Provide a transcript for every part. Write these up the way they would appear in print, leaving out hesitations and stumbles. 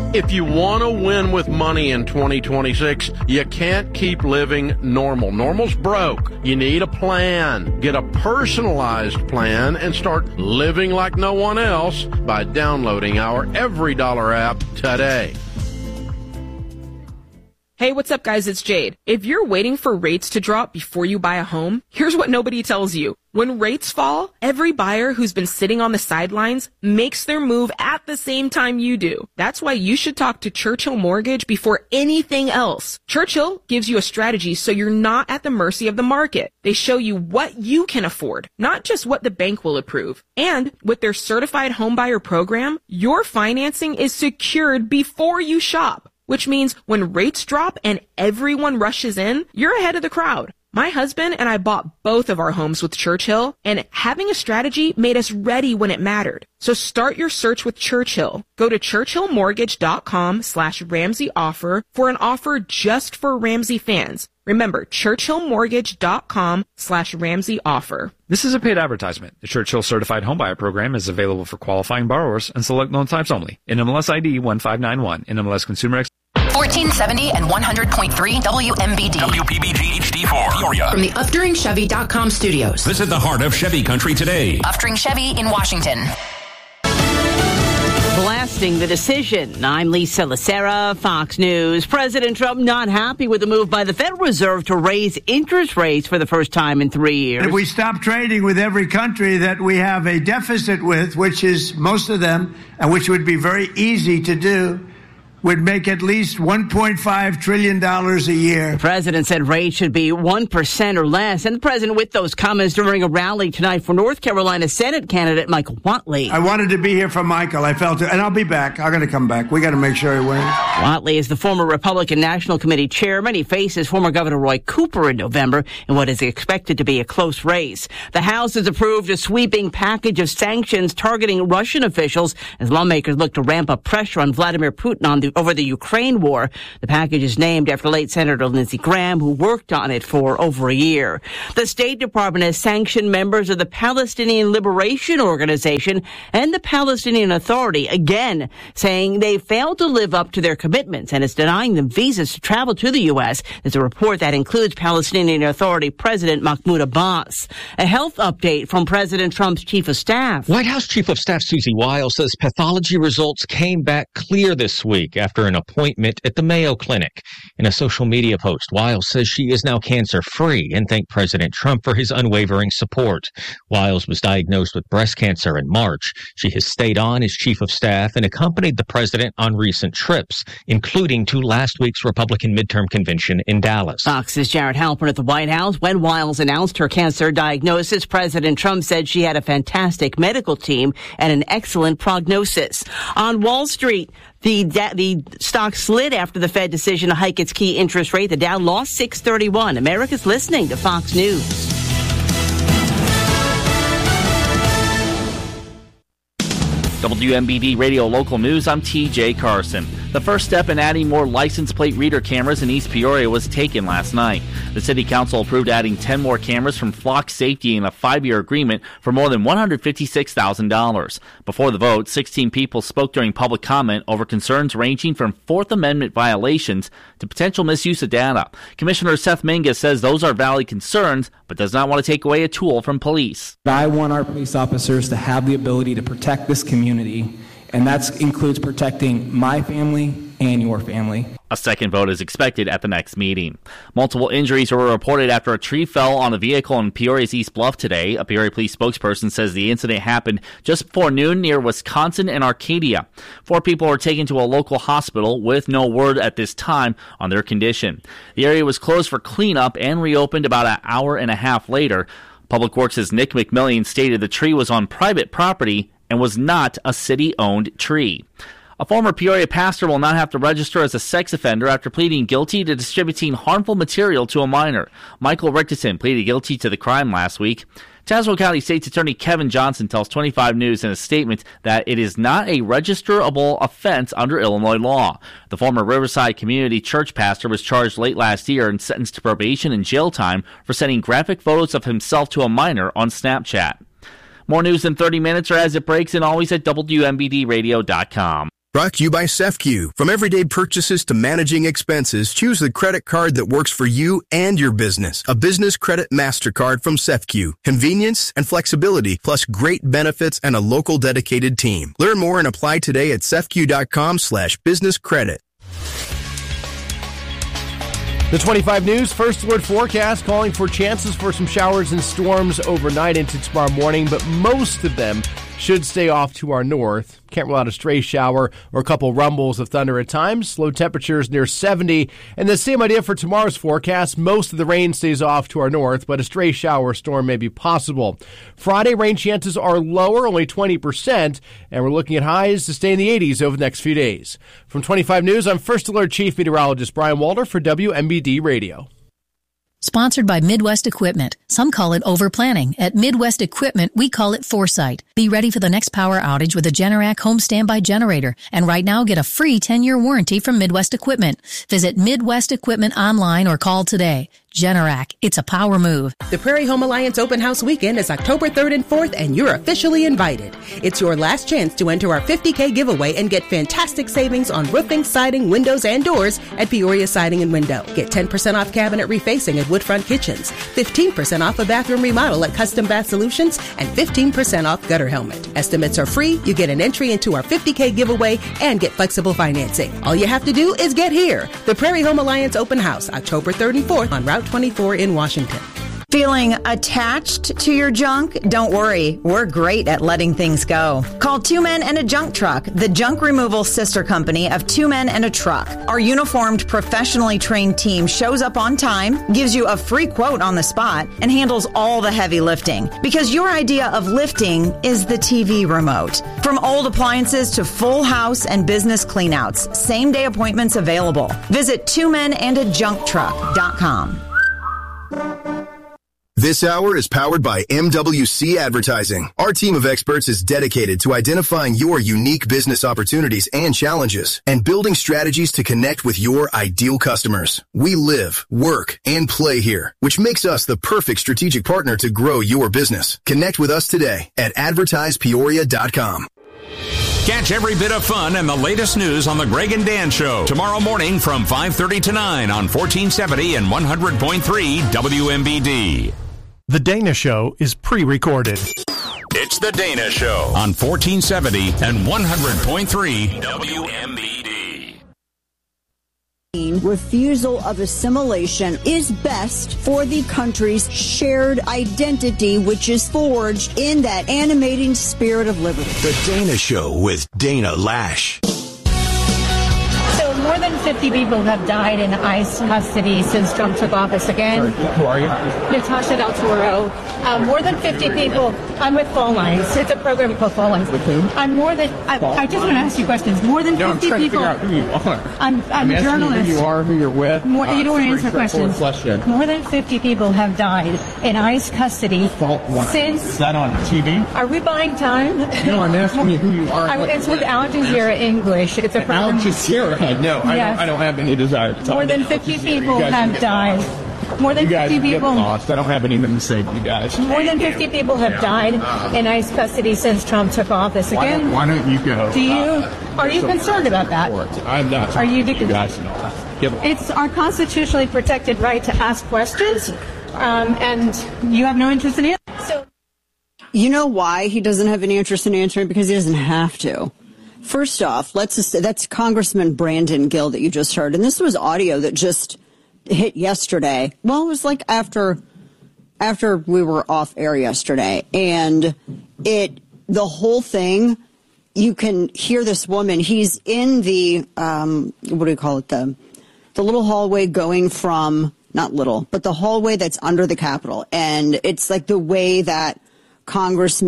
If you want to win with money in 2026, you can't keep living normal. Normal's broke. You need a plan. Get a personalized plan and start living like no one else by downloading our Every Dollar app today. Hey, what's up, guys? It's Jade. If you're waiting for rates to drop before you buy a home, here's what nobody tells you. When rates fall, every buyer who's been sitting on the sidelines makes their move at the same time you do. That's why you should talk to Churchill Mortgage before anything else. Churchill gives you a strategy so you're not at the mercy of the market. They show you what you can afford, not just what the bank will approve. And with their certified homebuyer program, your financing is secured before you shop, which means when rates drop and everyone rushes in, you're ahead of the crowd. My husband and I bought both of our homes with Churchill, and having a strategy made us ready when it mattered. So start your search with Churchill. Go to churchillmortgage.com/Ramsey offer for an offer just for Ramsey fans. Remember, churchillmortgage.com/Ramsey offer. This is a paid advertisement. The Churchill Certified Homebuyer Program is available for qualifying borrowers and select loan types only. NMLS ID 1591. NMLS Consumer 1470 and 100.3 WMBD. WPBG HD4, Peoria. From the UfteringChevy.com studios. This is the heart of Chevy country today. Uftering Chevy in Washington. Blasting the decision. I'm Lisa Lacera, Fox News. President Trump not happy with the move by the Federal Reserve to raise interest rates for the first time in 3 years. If we stop trading with every country that we have a deficit with, which is most of them, and which would be very easy to do, would make at least $1.5 trillion a year. The president said rates should be 1% or less. And the president with those comments during a rally tonight for North Carolina Senate candidate Michael Whatley. I wanted to be here for Michael. I felt it. And I'll be back. I'm going to come back. We got to make sure he wins. Whatley is the former Republican National Committee chairman. He faces former Governor Roy Cooper in November in what is expected to be a close race. The House has approved a sweeping package of sanctions targeting Russian officials as lawmakers look to ramp up pressure on Vladimir Putin over the Ukraine war. The package is named after late Senator Lindsey Graham, who worked on it for over a year. The State Department has sanctioned members of the Palestinian Liberation Organization and the Palestinian Authority, again, saying they failed to live up to their commitments and is denying them visas to travel to the U.S. There's a report that includes Palestinian Authority President Mahmoud Abbas. A health update from President Trump's chief of staff. White House Chief of Staff Susie Wiles says pathology results came back clear this week after an appointment at the Mayo Clinic. In a social media post, Wiles says she is now cancer-free and thanked President Trump for his unwavering support. Wiles was diagnosed with breast cancer in March. She has stayed on as chief of staff and accompanied the president on recent trips, including to last week's Republican midterm convention in Dallas. Fox's Jared Halpern at the White House. When Wiles announced her cancer diagnosis, President Trump said she had a fantastic medical team and an excellent prognosis. On Wall Street, the stock slid after the Fed decision to hike its key interest rate. The Dow lost 631. America's listening to Fox News. WMBD Radio Local News, I'm TJ Carson. The first step in adding more license plate reader cameras in East Peoria was taken last night. The City Council approved adding 10 more cameras from Flock Safety in a 5-year agreement for more than $156,000. Before the vote, 16 people spoke during public comment over concerns ranging from Fourth Amendment violations to potential misuse of data. Commissioner Seth Mingus says those are valid concerns, but does not want to take away a tool from police. I want our police officers to have the ability to protect this community, and that includes protecting my family and your family. A second vote is expected at the next meeting. Multiple injuries were reported after a tree fell on a vehicle in Peoria's East Bluff today. A Peoria police spokesperson says the incident happened just before noon near Wisconsin and Arcadia. 4 people were taken to a local hospital with no word at this time on their condition. The area was closed for cleanup and reopened about an hour and a half later. Public Works' Nick McMillian stated the tree was on private property and was not a city-owned tree. A former Peoria pastor will not have to register as a sex offender after pleading guilty to distributing harmful material to a minor. Michael Richardson pleaded guilty to the crime last week. Tazewell County State's Attorney Kevin Johnson tells 25 News in a statement that it is not a registerable offense under Illinois law. The former Riverside Community Church pastor was charged late last year and sentenced to probation and jail time for sending graphic photos of himself to a minor on Snapchat. More news in 30 minutes or as it breaks, and always at WMBDradio.com. Brought to you by CEFQ. From everyday purchases to managing expenses, choose the credit card that works for you and your business. A business credit MasterCard from CEFQ. Convenience and flexibility, plus great benefits and a local dedicated team. Learn more and apply today at cefq.com/businesscredit. The 25 News First Alert forecast calling for chances for some showers and storms overnight into tomorrow morning, but most of them should stay off to our north. Can't rule out a stray shower or a couple rumbles of thunder at times. Low temperatures near 70. And the same idea for tomorrow's forecast. Most of the rain stays off to our north, but a stray shower or storm may be possible. Friday, rain chances are lower, only 20%, and we're looking at highs to stay in the 80s over the next few days. From 25 News, I'm First Alert Chief Meteorologist Brian Walter for WMBD Radio. Sponsored by Midwest Equipment. Some call it overplanning. At Midwest Equipment, we call it foresight. Be ready for the next power outage with a Generac home standby generator. And right now, get a free 10-year warranty from Midwest Equipment. Visit Midwest Equipment online or call today. Generac, it's a power move. The Prairie Home Alliance Open House Weekend is October 3rd and 4th, and you're officially invited. It's your last chance to enter our $50K giveaway and get fantastic savings on roofing, siding, windows, and doors at Peoria Siding and Window. Get 10% off cabinet refacing at Woodfront Kitchens, 15% off a bathroom remodel at Custom Bath Solutions, and 15% off gutter helmet. Estimates are free. You get an entry into our $50K giveaway and get flexible financing. All you have to do is get here. The Prairie Home Alliance Open House, October 3rd and 4th on Route 24 in Washington. Feeling attached to your junk? Don't worry, we're great at letting things go. Call Two Men and a Junk Truck, the junk removal sister company of Two Men and a Truck. Our uniformed, professionally trained team shows up on time, gives you a free quote on the spot, and handles all the heavy lifting. Because your idea of lifting is the TV remote. From old appliances to full house and business cleanouts, same-day appointments available. Visit twomenandajuncktruck.com. This hour is powered by MWC Advertising. Our team of experts is dedicated to identifying your unique business opportunities and challenges and building strategies to connect with your ideal customers. We live, work, and play here, which makes us the perfect strategic partner to grow your business. Connect with us today at advertisepeoria.com. Catch every bit of fun and the latest news on the Greg and Dan Show tomorrow morning from 5:30 to 9 on 1470 and 100.3 WMBD. The Dana Show is pre-recorded. It's The Dana Show on 1470 and 100.3 WMBD. Refusal of assimilation is best for the country's shared identity, which is forged in that animating spirit of liberty. The Dana Show with Dana Lash. So more than 50 people have died in ICE custody since Trump took office again. Sorry, who are you? Natasha Del Toro. More than 50 people. I'm with Phone Lines. It's a program called Phone Lines. With whom? I just want to ask you questions. More than 50 I'm trying people. To figure out who you are. I'm a journalist. Who you are, who you're with. You don't want to answer questions. Question. More than 50 people have died in ICE custody since. Is that on TV? Are we buying time? No, I'm asking you who you are. It's with Al Jazeera English. It's a program. Al Jazeera? No, yes. I don't have any desire to talk. More than 50 people have died. More than 50 people. Lost. I don't have anything to say to you guys. More than 50 people have died in ICE custody since Trump took office again. Why don't you go? Are you concerned about that? I'm not. Are you guys know? It's our constitutionally protected right to ask questions, and you have no interest in it. So, you know why he doesn't have any interest in answering? Because he doesn't have to. First off, let's just say that's Congressman Brandon Gill that you just heard, and this was audio that just hit yesterday. Well, it was like after we were off air yesterday, and the whole thing, you can hear this woman. He's in the what do you call it, the little hallway going from, not little, but the hallway that's under the Capitol, and it's like the way that Congress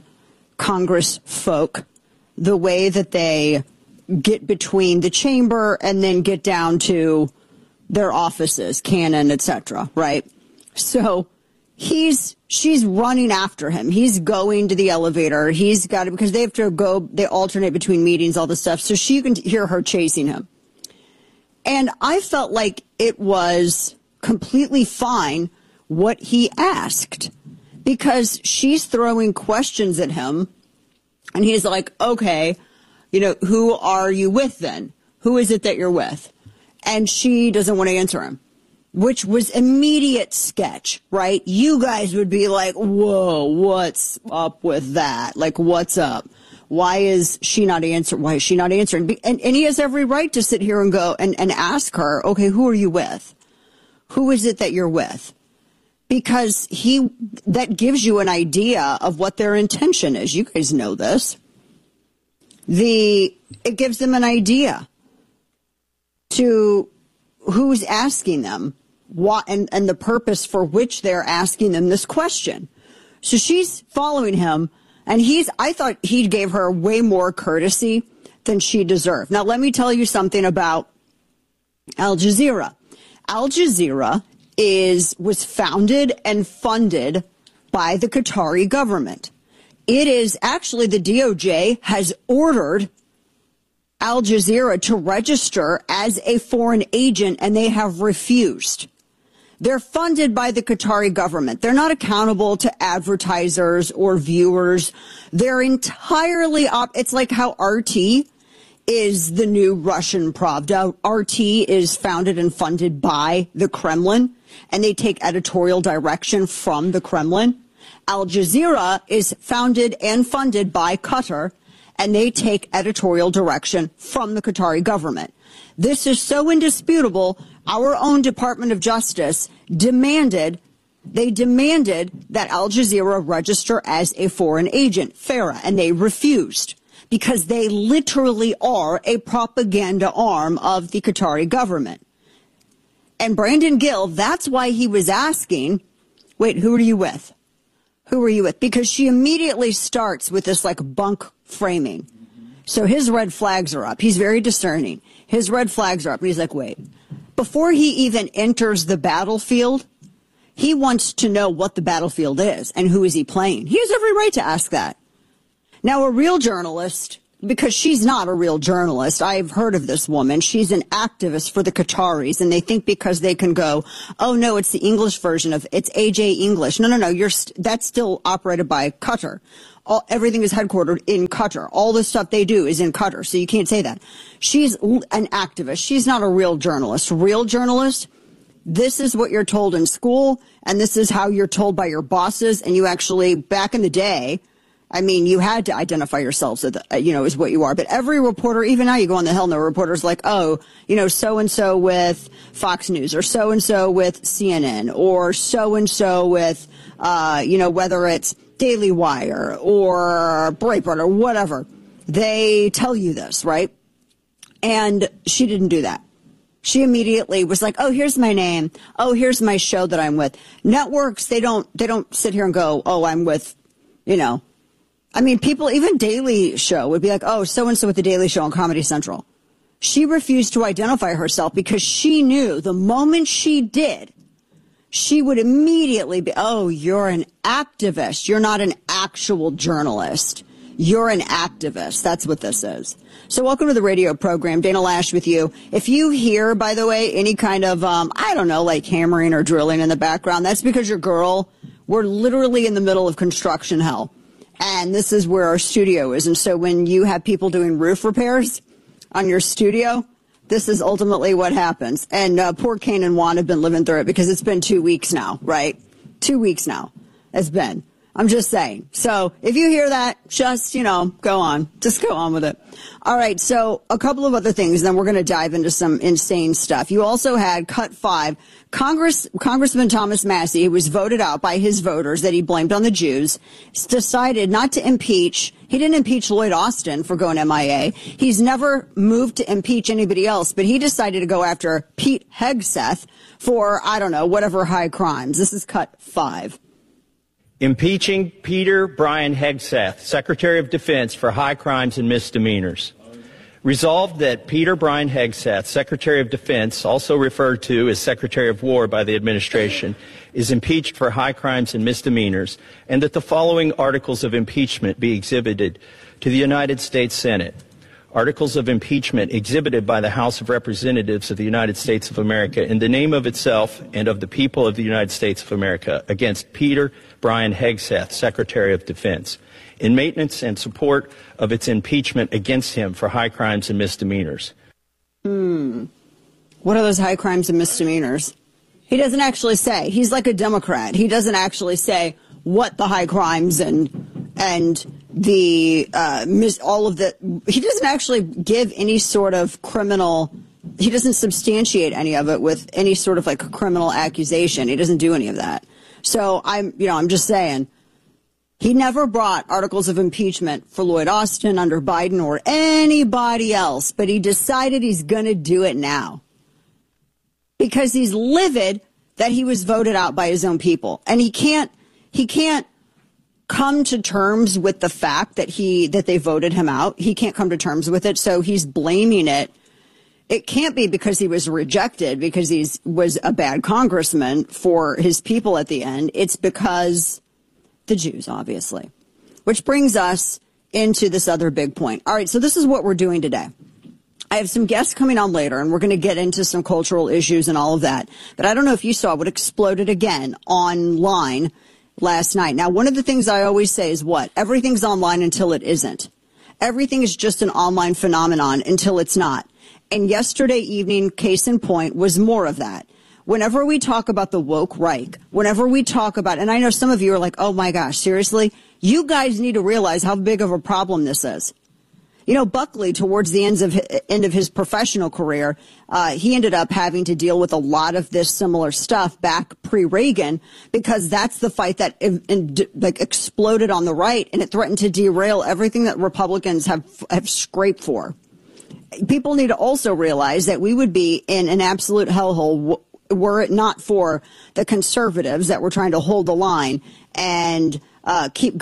folk, the way that they get between the chamber and then get down to their offices, Cannon, etc., right? So she's running after him. He's going to the elevator. He's got to, because they have to go, they alternate between meetings, all this stuff. So she can hear her chasing him. And I felt like it was completely fine what he asked, because she's throwing questions at him and he's like, okay, who are you with then? Who is it that you're with? And she doesn't want to answer him, which was immediate sketch, right? You guys would be like, whoa, what's up with that? Like, what's up? Why is she not answering? Why is she not answering? And he has every right to sit here and go and ask her, okay, who are you with? Who is it that you're with? Because that gives you an idea of what their intention is. You guys know this. It gives them an idea to who's asking them what and the purpose for which they're asking them this question. So she's following him, and I thought he gave her way more courtesy than she deserved. Now, let me tell you something about Al Jazeera. Al Jazeera was founded and funded by the Qatari government. It is actually the DOJ has ordered Al Jazeera to register as a foreign agent, and they have refused. They're funded by the Qatari government. They're not accountable to advertisers or viewers. They're entirely it's like how RT is the new Russian Pravda. RT is founded and funded by the Kremlin, and they take editorial direction from the Kremlin. Al Jazeera is founded and funded by Qatar, and they take editorial direction from the Qatari government. This is so indisputable. Our own Department of Justice demanded that Al Jazeera register as a foreign agent, FARA, and they refused because they literally are a propaganda arm of the Qatari government. And Brandon Gill, that's why he was asking, wait, who are you with? Who are you with? Because she immediately starts with this like bunk framing. So his red flags are up. He's very discerning. His red flags are up. And he's like, wait, before he even enters the battlefield, he wants to know what the battlefield is and who is he playing. He has every right to ask that. Now, a real journalist, because she's not a real journalist, I've heard of this woman. She's an activist for the Qataris, and they think because they can go, oh, no, it's the English version of it's AJ English. No, that's still operated by Qatar. Everything is headquartered in Qatar. All the stuff they do is in Qatar, so you can't say that. She's an activist. She's not a real journalist. Real journalist, this is what you're told in school, and this is how you're told by your bosses, and you actually, back in the day, I mean, you had to identify yourselves as what you are. But every reporter, even now you go on the Hill, and the reporter's like, oh, so-and-so with Fox News, or so-and-so with CNN, or so-and-so with, whether it's Daily Wire or Breitbart or whatever. They tell you this, right? And she didn't do that. She immediately was like, oh, here's my name. Oh, here's my show that I'm with. Networks, they don't sit here and go, oh, I'm with, I mean, people, even Daily Show would be like, oh, so-and-so with the Daily Show on Comedy Central. She refused to identify herself because she knew the moment she did, she would immediately be, oh, you're an activist. You're not an actual journalist. You're an activist. That's what this is. So welcome to the radio program. Dana Lash with you. If you hear, by the way, any kind of, like hammering or drilling in the background, that's because your girl, we're literally in the middle of construction hell. And this is where our studio is. And so when you have people doing roof repairs on your studio, this is ultimately what happens. And poor Kane and Juan have been living through it because it's been 2 weeks now, right? 2 weeks now it's been. I'm just saying. So if you hear that, just, go on. Just go on with it. All right. So a couple of other things, then we're going to dive into some insane stuff. You also had Cut 5. Congressman Thomas Massie, who was voted out by his voters that he blamed on the Jews, decided not to impeach. He didn't impeach Lloyd Austin for going MIA. He's never moved to impeach anybody else, but he decided to go after Pete Hegseth for, whatever high crimes. This is Cut 5. Impeaching Peter Brian Hegseth, Secretary of Defense, for high crimes and misdemeanors. Resolved that Peter Brian Hegseth, Secretary of Defense, also referred to as Secretary of War by the administration, is impeached for high crimes and misdemeanors, and that the following articles of impeachment be exhibited to the United States Senate. articles of impeachment exhibited by the House of Representatives of the United States of America in the name of itself and of the people of the United States of America against Peter Brian Hegseth, Secretary of Defense, in maintenance and support of its impeachment against him for high crimes and misdemeanors. What are those high crimes and misdemeanors? He doesn't actually say. He's like a Democrat. He doesn't actually say what the high crimes and the all of the. He doesn't actually give any sort of criminal. He doesn't substantiate any of it with any sort of like a criminal accusation. He doesn't do any of that. So I'm just saying. He never brought articles of impeachment for Lloyd Austin under Biden or anybody else, but he decided he's going to do it now because he's livid that he was voted out by his own people. And he can't come to terms with the fact that they voted him out. He can't come to terms with it. So he's blaming it. It can't be because he was rejected, because he was a bad congressman for his people at the end. It's because the Jews, obviously, which brings us into this other big point. All right, so this is what we're doing today. I have some guests coming on later, and we're going to get into some cultural issues and all of that. But I don't know if you saw what exploded again online last night. Now, one of the things I always say is what? Everything's online until it isn't. Everything is just an online phenomenon until it's not. And yesterday evening, case in point, was more of that. Whenever we talk about the woke Reich, whenever we talk about, and I know some of you are like, oh my gosh, seriously? You guys need to realize how big of a problem this is. You know, Buckley, towards the end of his professional career, he ended up having to deal with a lot of this similar stuff back pre-Reagan, because that's the fight that exploded on the right, and it threatened to derail everything that Republicans have scraped for. People need to also realize that we would be in an absolute hellhole were it not for the conservatives that were trying to hold the line and keep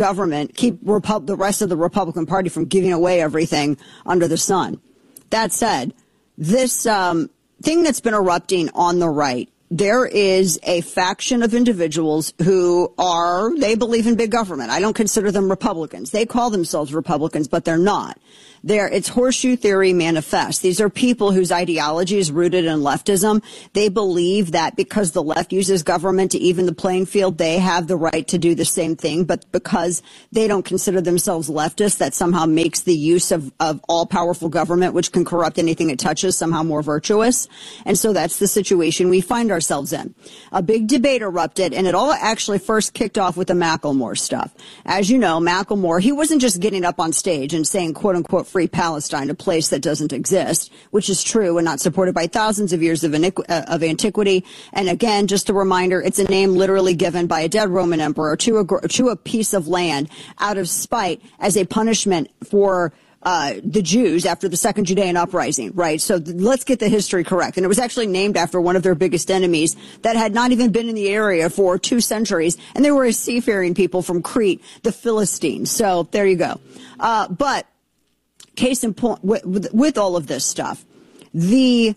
the rest of the Republican Party from giving away everything under the sun. That said, this thing that's been erupting on the right, there is a faction of individuals who they believe in big government. I don't consider them Republicans. They call themselves Republicans, but they're not. It's horseshoe theory manifest. These are people whose ideology is rooted in leftism. They believe that because the left uses government to even the playing field, they have the right to do the same thing. But because they don't consider themselves leftists, that somehow makes the use of all-powerful government, which can corrupt anything it touches, somehow more virtuous. And so that's the situation we find ourselves in. A big debate erupted, and it all actually first kicked off with the Macklemore stuff. As you know, Macklemore, he wasn't just getting up on stage and saying, quote-unquote, free Palestine, a place that doesn't exist, which is true and not supported by thousands of years of antiquity. And again, just a reminder, it's a name literally given by a dead Roman emperor to a piece of land out of spite as a punishment for the Jews after the Second Judean Uprising, right? So let's get the history correct. And it was actually named after one of their biggest enemies that had not even been in the area for 2 centuries. And they were a seafaring people from Crete, the Philistines. So there you go. But case in point, with all of this stuff, the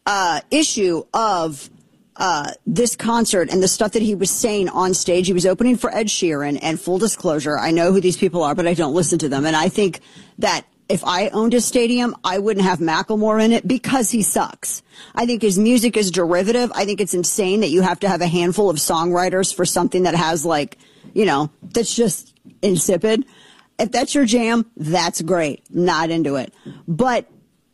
issue of this concert and the stuff that he was saying on stage, he was opening for Ed Sheeran, and full disclosure, I know who these people are, but I don't listen to them. And I think that if I owned a stadium, I wouldn't have Macklemore in it because he sucks. I think his music is derivative. I think it's insane that you have to have a handful of songwriters for something that has that's just insipid. If that's your jam, that's great. Not into it. But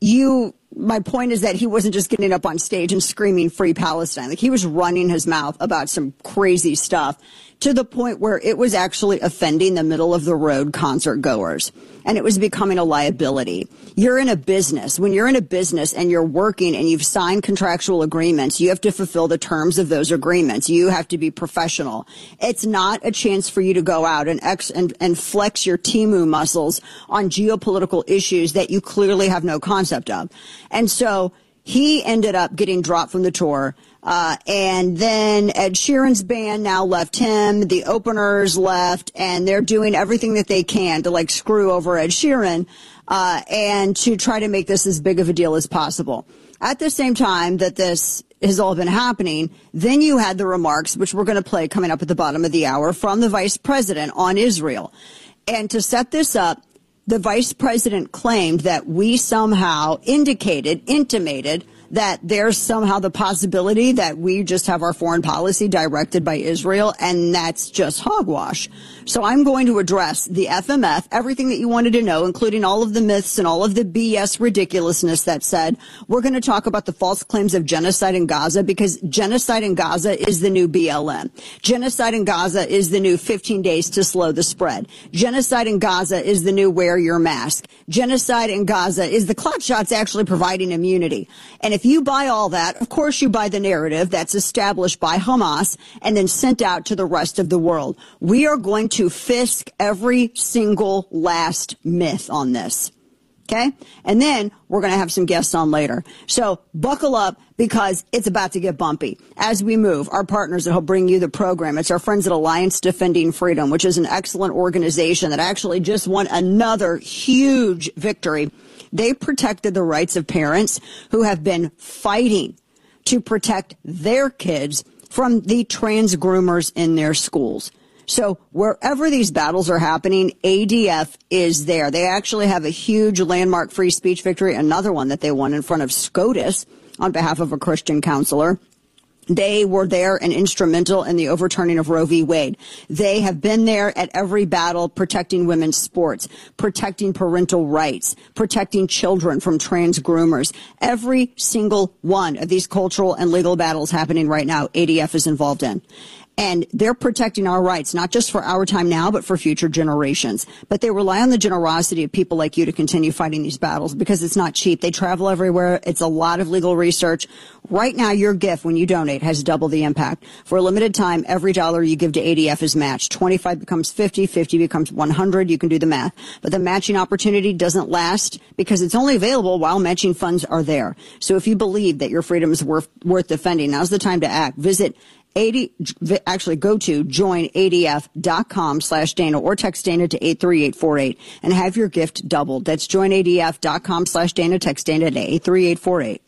my point is that he wasn't just getting up on stage and screaming free Palestine. Like, he was running his mouth about some crazy stuff to the point where it was actually offending the middle of the road concert goers. And it was becoming a liability. You're in a business. When you're in a business and you're working and you've signed contractual agreements, you have to fulfill the terms of those agreements. You have to be professional. It's not a chance for you to go out and flex your Temu muscles on geopolitical issues that you clearly have no concept of. And so he ended up getting dropped from the tour. And then Ed Sheeran's band now left him. The openers left, and they're doing everything that they can to screw over Ed Sheeran, and to try to make this as big of a deal as possible. At the same time that this has all been happening, then you had the remarks, which we're going to play coming up at the bottom of the hour, from the vice president on Israel. And to set this up, the vice president claimed that we somehow intimated that there's somehow the possibility that we just have our foreign policy directed by Israel, and that's just hogwash. So I'm going to address the FMF, everything that you wanted to know, including all of the myths and all of the BS ridiculousness that said. We're going to talk about the false claims of genocide in Gaza, because genocide in Gaza is the new BLM. Genocide in Gaza is the new 15 days to slow the spread. Genocide in Gaza is the new wear your mask. Genocide in Gaza is the clot shots actually providing immunity. And if you buy all that, of course you buy the narrative that's established by Hamas and then sent out to the rest of the world. We are going to fisk every single last myth on this. Okay? And then we're going to have some guests on later. So buckle up, because it's about to get bumpy. As we move, our partners that help bring you the program, it's our friends at Alliance Defending Freedom, which is an excellent organization that actually just won another huge victory. They protected the rights of parents who have been fighting to protect their kids from the trans groomers in their schools. So wherever these battles are happening, ADF is there. They actually have a huge landmark free speech victory, another one that they won in front of SCOTUS on behalf of a Christian counselor. They were there and instrumental in the overturning of Roe v. Wade. They have been there at every battle protecting women's sports, protecting parental rights, protecting children from trans groomers. Every single one of these cultural and legal battles happening right now, ADF is involved in. And they're protecting our rights, not just for our time now, but for future generations. But they rely on the generosity of people like you to continue fighting these battles, because it's not cheap. They travel everywhere. It's a lot of legal research. Right now, your gift, when you donate, has double the impact. For a limited time, every dollar you give to ADF is matched. 25 becomes 50, 50 becomes 100. You can do the math. But the matching opportunity doesn't last, because it's only available while matching funds are there. So if you believe that your freedom is worth defending, now's the time to act. Go to joinadf.com/Dana or text Dana to 83848 and have your gift doubled. That's joinadf.com/Dana. Text Dana to 83848.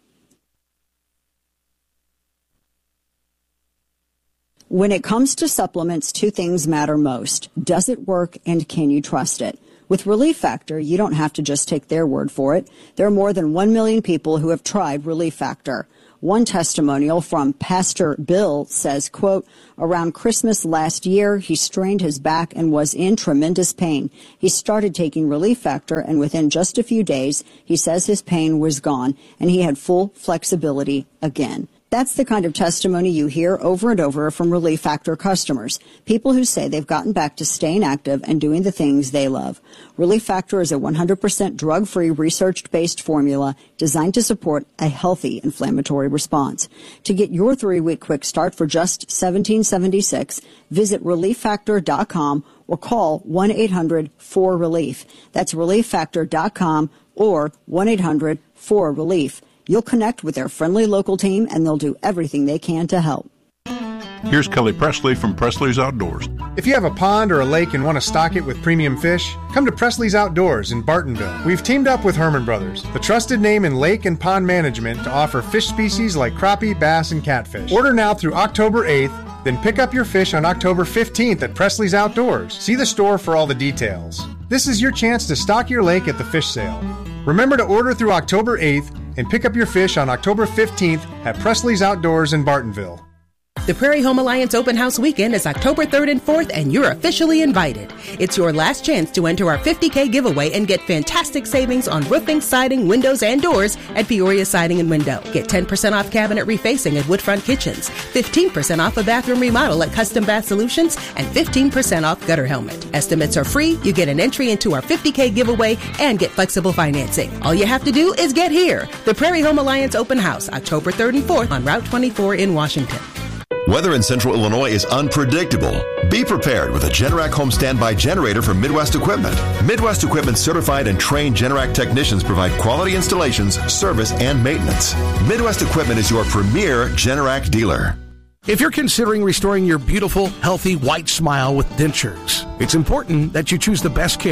When it comes to supplements, two things matter most. Does it work, and can you trust it? With Relief Factor, you don't have to just take their word for it. There are more than 1 million people who have tried Relief Factor. One testimonial from Pastor Bill says, quote, around Christmas last year, he strained his back and was in tremendous pain. He started taking Relief Factor, and within just a few days, he says his pain was gone and he had full flexibility again. That's the kind of testimony you hear over and over from Relief Factor customers, people who say they've gotten back to staying active and doing the things they love. Relief Factor is a 100% drug-free, research-based formula designed to support a healthy inflammatory response. To get your 3-week quick start for just $17.76, visit ReliefFactor.com or call 1-800-4RELIEF. That's ReliefFactor.com or 1-800-4RELIEF. You'll connect with their friendly local team, and they'll do everything they can to help. Here's Kelly Presley from Presley's Outdoors. If you have a pond or a lake and want to stock it with premium fish, come to Presley's Outdoors in Bartonville. We've teamed up with Herman Brothers, the trusted name in lake and pond management, to offer fish species like crappie, bass, and catfish. Order now through October 8th, then pick up your fish on October 15th at Presley's Outdoors. See the store for all the details. This is your chance to stock your lake at the fish sale. Remember to order through October 8th and pick up your fish on October 15th at Presley's Outdoors in Bartonville. The Prairie Home Alliance Open House Weekend is October 3rd and 4th, and you're officially invited. It's your last chance to enter our $50K giveaway and get fantastic savings on roofing, siding, windows, and doors at Peoria Siding and Window. Get 10% off cabinet refacing at Woodfront Kitchens, 15% off a bathroom remodel at Custom Bath Solutions, and 15% off gutter helmet. Estimates are free. You get an entry into our $50K giveaway and get flexible financing. All you have to do is get here. The Prairie Home Alliance Open House, October 3rd and 4th on Route 24 in Washington. Weather in central Illinois is unpredictable. Be prepared with a Generac home standby generator from Midwest Equipment. Midwest Equipment certified and trained Generac technicians provide quality installations, service, and maintenance. Midwest Equipment is your premier Generac dealer. If you're considering restoring your beautiful, healthy, white smile with dentures, it's important that you choose the best care.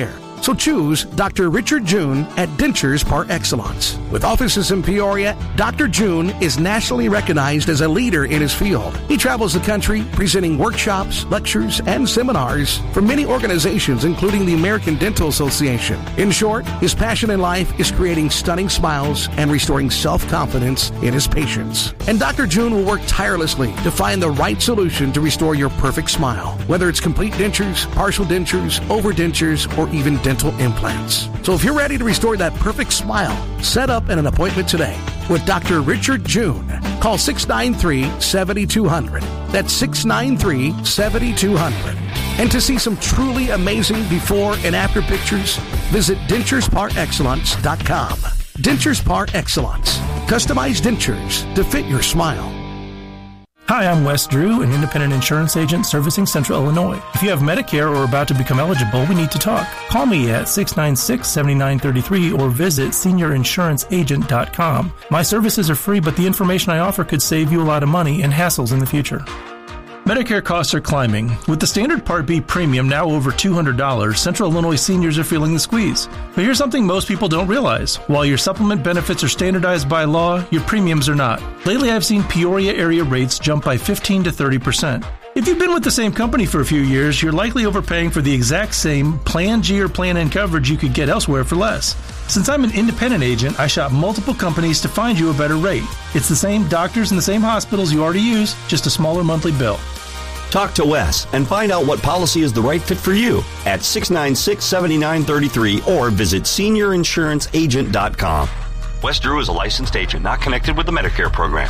So choose Dr. Richard June at Dentures Par Excellence. With offices in Peoria, Dr. June is nationally recognized as a leader in his field. He travels the country presenting workshops, lectures, and seminars for many organizations, including the American Dental Association. In short, his passion in life is creating stunning smiles and restoring self-confidence in his patients. And Dr. June will work tirelessly to find the right solution to restore your perfect smile, whether it's complete dentures, partial dentures, overdentures, or even dental implants. So if you're ready to restore that perfect smile, set up an appointment today with Dr. Richard June. Call 693-7200. That's 693-7200. And to see some truly amazing before and after pictures, visit DenturesParExcellence.com. Dentures Par Excellence. Customized dentures to fit your smile. Hi, I'm Wes Drew, an independent insurance agent servicing Central Illinois. If you have Medicare or are about to become eligible, we need to talk. Call me at 696-7933 or visit seniorinsuranceagent.com. My services are free, but the information I offer could save you a lot of money and hassles in the future. Medicare costs are climbing. With the standard Part B premium now over $200, Central Illinois seniors are feeling the squeeze. But here's something most people don't realize. While your supplement benefits are standardized by law, your premiums are not. Lately, I've seen Peoria area rates jump by 15 to 30%. If you've been with the same company for a few years, you're likely overpaying for the exact same Plan G or Plan N coverage you could get elsewhere for less. Since I'm an independent agent, I shop multiple companies to find you a better rate. It's the same doctors and the same hospitals you already use, just a smaller monthly bill. Talk to Wes and find out what policy is the right fit for you at 696-7933 or visit seniorinsuranceagent.com. Wes Drew is a licensed agent not connected with the Medicare program.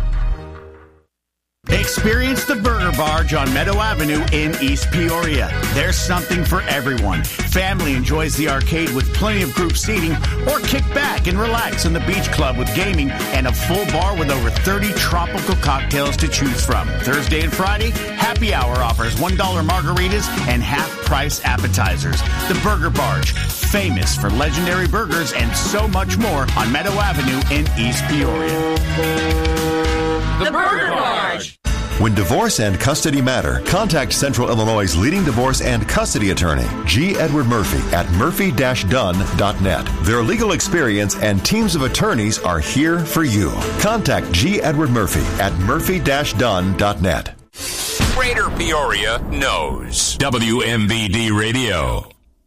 Experience the Burger Barge on Meadow Avenue in East Peoria. There's something for everyone. Family enjoys the arcade with plenty of group seating, or kick back and relax in the beach club with gaming and a full bar with over 30 tropical cocktails to choose from. Thursday and Friday, happy hour offers $1 margaritas and half-price appetizers. The Burger Barge, famous for legendary burgers and so much more on Meadow Avenue in East Peoria. The Burger Barge. When divorce and custody matter, contact Central Illinois' leading divorce and custody attorney, G. Edward Murphy, at murphy-dunn.net. Their legal experience and teams of attorneys are here for you. Contact G. Edward Murphy at murphy-dunn.net. Greater Peoria knows. WMVD Radio.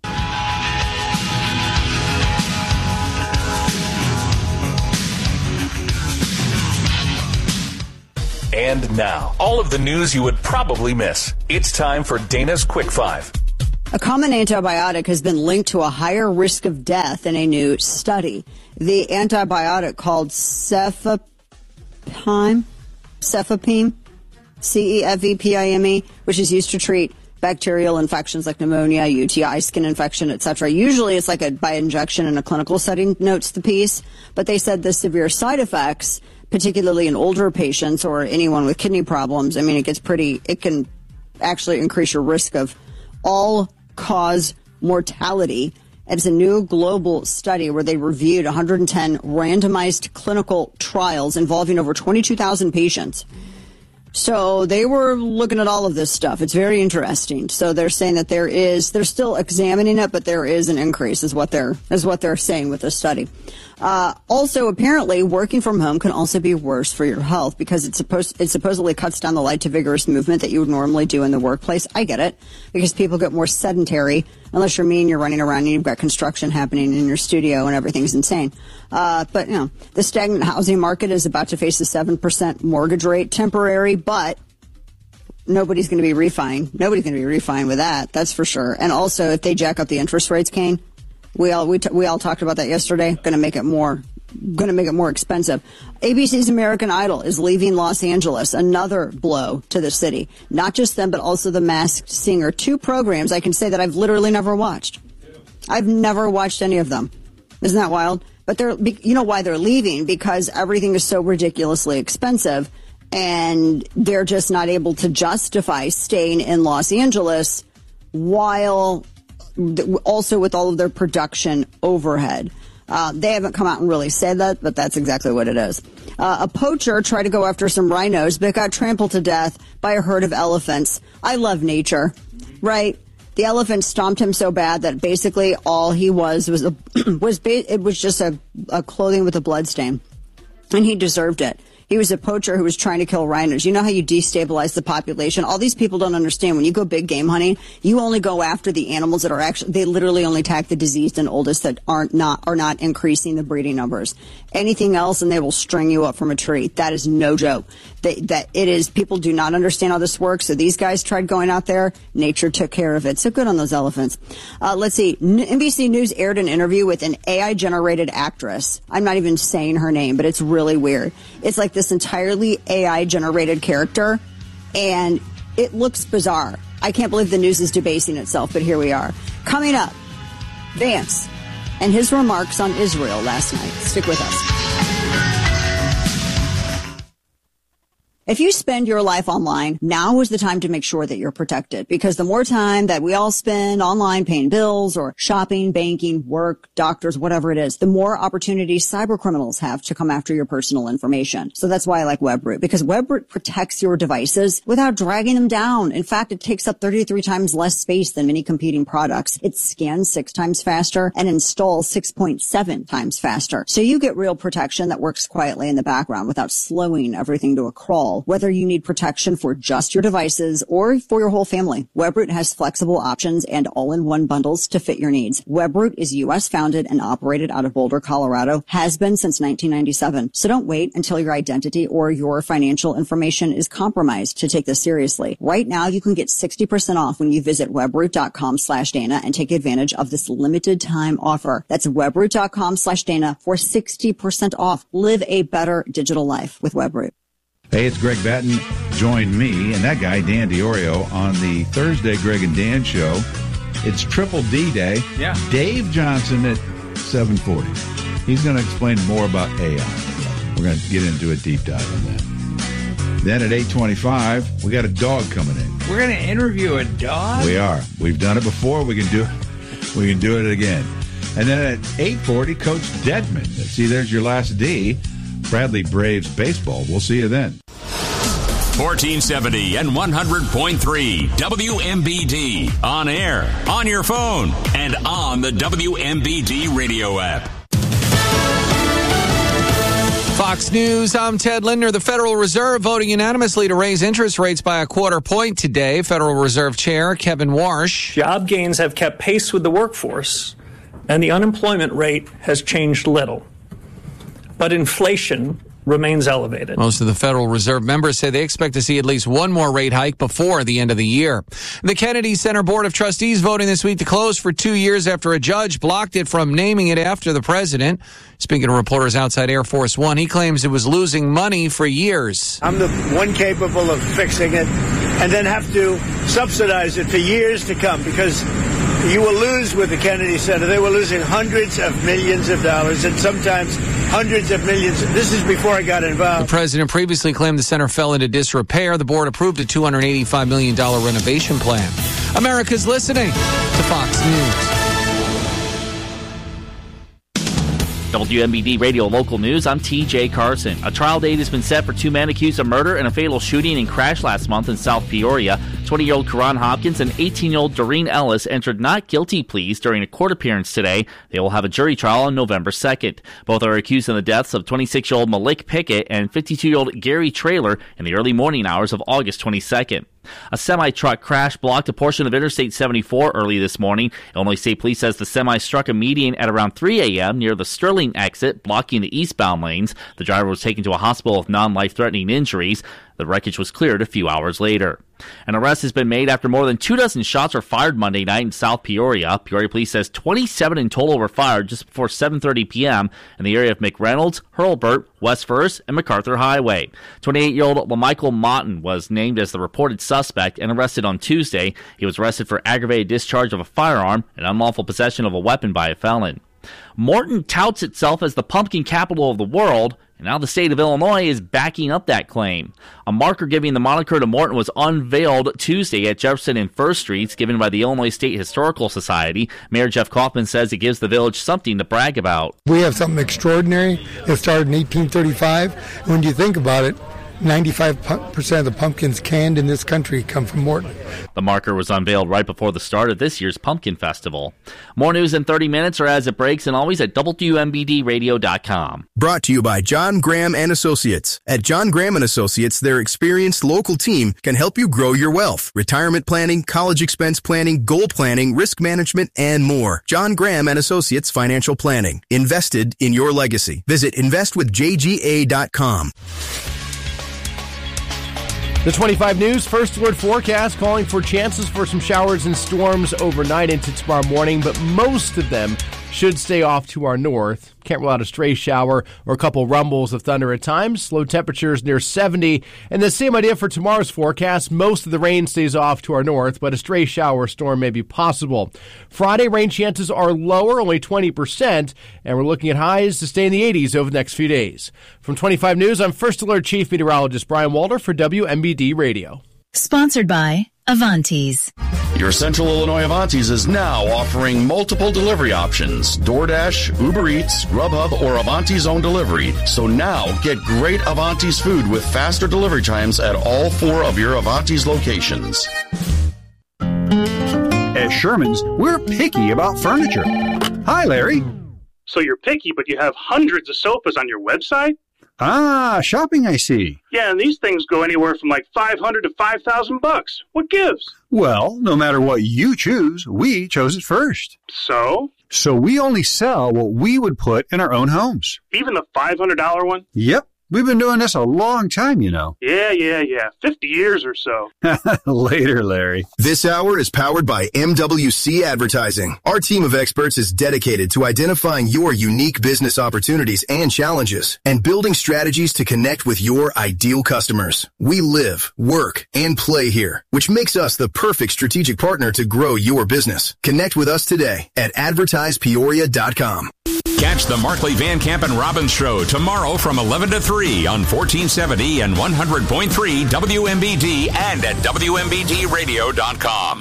And now, all of the news you would probably miss. It's time for Dana's Quick Five. A common antibiotic has been linked to a higher risk of death in a new study. The antibiotic called cefepime, CEFEPIME, which is used to treat bacterial infections like pneumonia, UTI, skin infection, etc. Usually it's like by injection in a clinical setting, notes the piece. But they said the severe side effects, particularly in older patients or anyone with kidney problems, I mean, it can actually increase your risk of all-cause mortality. And it's a new global study where they reviewed 110 randomized clinical trials involving over 22,000 patients. So they were looking at all of this stuff. It's very interesting. So they're saying that they're still examining it, but there is an increase is what they're saying with this study. Also, apparently, working from home can also be worse for your health because it supposedly cuts down the light to vigorous movement that you would normally do in the workplace. I get it, because people get more sedentary, unless you're me and you're running around and you've got construction happening in your studio and everything's insane. But, you know, the stagnant housing market is about to face a 7% mortgage rate, temporary, but nobody's going to be refining. Nobody's going to be refining with that, that's for sure. And also, if they jack up the interest rates, Kane, we all talked about that yesterday. Going to make it more expensive. ABC's American Idol is leaving Los Angeles. Another blow to the city. Not just them, but also The Masked Singer. Two programs I can say that I've literally never watched. I've never watched any of them. Isn't that wild? But you know why they're leaving? Because everything is so ridiculously expensive, and they're just not able to justify staying in Los Angeles while also with all of their production overhead. They haven't come out and really said that, but that's exactly what it is. A poacher tried to go after some rhinos, but got trampled to death by a herd of elephants. I love nature, right? The elephant stomped him so bad that basically all he was just a clothing with a blood stain. And he deserved it. He was a poacher who was trying to kill rhinos. You know how you destabilize the population? All these people don't understand. When you go big game hunting, you only go after the animals that are actually, they literally only attack the diseased and oldest that are not increasing the breeding numbers. Anything else, and they will string you up from a tree. That is no joke. People do not understand how this works. So these guys tried going out there. Nature took care of it. So good on those elephants. Let's see. NBC News aired an interview with an AI-generated actress. I'm not even saying her name, but it's really weird. It's like this entirely AI-generated character, and it looks bizarre. I can't believe the news is debasing itself, but here we are. Coming up, Vance and his remarks on Israel last night. Stick with us. If you spend your life online, now is the time to make sure that you're protected, because the more time that we all spend online paying bills or shopping, banking, work, doctors, whatever it is, the more opportunities cyber criminals have to come after your personal information. So that's why I like WebRoot, because WebRoot protects your devices without dragging them down. In fact, it takes up 33 times less space than many competing products. It scans 6 times faster and installs 6.7 times faster. So you get real protection that works quietly in the background without slowing everything to a crawl. Whether you need protection for just your devices or for your whole family, WebRoot has flexible options and all-in-one bundles to fit your needs. WebRoot is U.S. founded and operated out of Boulder, Colorado, has been since 1997. So don't wait until your identity or your financial information is compromised to take this seriously. Right now, you can get 60% off when you visit webroot.com/Dana and take advantage of this limited time offer. That's webroot.com/Dana for 60% off. Live a better digital life with WebRoot. Hey, it's Greg Batten. Join me and that guy, Dan Diorio, on the Thursday Greg and Dan Show. It's Triple D Day. Yeah. Dave Johnson at 7:40. He's going to explain more about AI. We're going to get into a deep dive on that. Then at 8:25, we got a dog coming in. We're going to interview a dog? We are. We've done it before. We can do it again. And then at 8:40, Coach Dedman. See, there's your last D. Bradley Braves baseball. We'll see you then. 1470 and 100.3 WMBD. On air, on your phone, and on the WMBD radio app. Fox News, I'm Ted Lindner. The Federal Reserve voting unanimously to raise interest rates by a quarter point today. Federal Reserve Chair Kevin Warsh. Job gains have kept pace with the workforce, and the unemployment rate has changed little. But inflation remains elevated. Most of the Federal Reserve members say they expect to see at least one more rate hike before the end of the year. The Kennedy Center Board of Trustees voting this week to close for 2 years after a judge blocked it from naming it after the president. Speaking to reporters outside Air Force One, he claims it was losing money for years. I'm the one capable of fixing it and then have to subsidize it for years to come, because you will lose with the Kennedy Center. They were losing hundreds of millions of dollars and sometimes hundreds of millions. This is before I got involved. The president previously claimed the center fell into disrepair. The board approved a $285 million renovation plan. America's listening to Fox News. WMBD Radio Local News, I'm TJ Carson. A trial date has been set for 2 men accused of murder in a fatal shooting and crash last month in South Peoria. 20-year-old Karan Hopkins and 18-year-old Doreen Ellis entered not guilty pleas during a court appearance today. They will have a jury trial on November 2nd. Both are accused in the deaths of 26-year-old Malik Pickett and 52-year-old Gary Traylor in the early morning hours of August 22nd. A semi-truck crash blocked a portion of Interstate 74 early this morning. Illinois State Police says the semi struck a median at around 3 a.m. near the Sterling exit, blocking the eastbound lanes. The driver was taken to a hospital with non-life-threatening injuries. The wreckage was cleared a few hours later. An arrest has been made after more than 24 shots were fired Monday night in South Peoria. Peoria Police says 27 in total were fired just before 7:30 p.m. in the area of McReynolds, Hurlburt, West First, and MacArthur Highway. 28-year-old LaMichael Motton was named as the reported suspect and arrested on Tuesday. He was arrested for aggravated discharge of a firearm and unlawful possession of a weapon by a felon. Morton touts itself as the pumpkin capital of the world, and now the state of Illinois is backing up that claim. A marker giving the moniker to Morton was unveiled Tuesday at Jefferson and First Streets, given by the Illinois State Historical Society. Mayor Jeff Kaufman says it gives the village something to brag about. We have something extraordinary. It started in 1835. When you think about it, 95% of the pumpkins canned in this country come from Morton. The marker was unveiled right before the start of this year's Pumpkin Festival. More news in 30 minutes or as it breaks, and always at WMBDradio.com. Brought to you by John Graham and Associates. At John Graham and Associates, their experienced local team can help you grow your wealth. Retirement planning, college expense planning, goal planning, risk management, and more. John Graham and Associates Financial Planning. Invested in your legacy. Visit investwithjga.com. The 25 News First Alert forecast calling for chances for some showers and storms overnight into tomorrow morning, but most of them should stay off to our north. Can't rule out a stray shower or a couple rumbles of thunder at times. Low temperatures near 70. And the same idea for tomorrow's forecast. Most of the rain stays off to our north, but a stray shower or storm may be possible. Friday, rain chances are lower, only 20%, and we're looking at highs to stay in the 80s over the next few days. From 25 News, I'm First Alert Chief Meteorologist Brian Walter for WMBD Radio. Sponsored by Avantis. Your Central Illinois Avantis is now offering multiple delivery options: DoorDash, Uber Eats, Grubhub, or Avanti's own delivery. So now get great Avantis food with faster delivery times at all 4 of your Avantis locations. At Sherman's, we're picky about furniture. Hi, Larry. So you're picky, but you have hundreds of sofas on your website? Ah, shopping, I see. Yeah, and these things go anywhere from like $500 to $5,000. What gives? Well, no matter what you choose, we chose it first. So? So we only sell what we would put in our own homes. Even the $500 one? Yep. We've been doing this a long time, you know. Yeah. 50 years or so. Later, Larry. This hour is powered by MWC Advertising. Our team of experts is dedicated to identifying your unique business opportunities and challenges and building strategies to connect with your ideal customers. We live, work, and play here, which makes us the perfect strategic partner to grow your business. Connect with us today at advertisepeoria.com. Catch the Markley, Van Camp, and Robbins Show tomorrow from 11 to 3 on 1470 and 100.3 WMBD and at WMBDradio.com.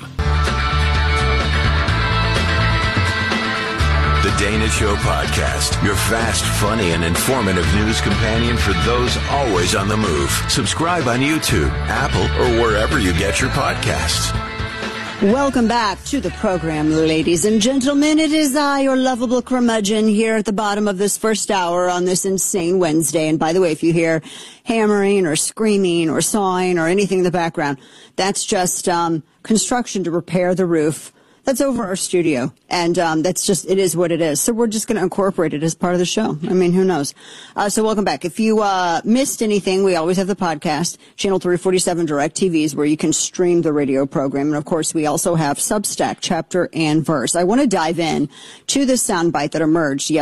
The Dana Show Podcast, your fast, funny, and informative news companion for those always on the move. Subscribe on YouTube, Apple, or wherever you get your podcasts. Welcome back to the program, ladies and gentlemen. It is I, your lovable curmudgeon, here at the bottom of this first hour on this insane Wednesday. And by the way, if you hear hammering or screaming or sawing or anything in the background, that's just construction to repair the roof. That's over our studio. And that's just, it is what it is. So we're just going to incorporate it as part of the show. I mean, who knows? So welcome back. If you missed anything, we always have the podcast, Channel 347 Direct TVs, where you can stream the radio program. And of course, we also have Substack, chapter and verse. I want to dive in to this soundbite that emerged yesterday.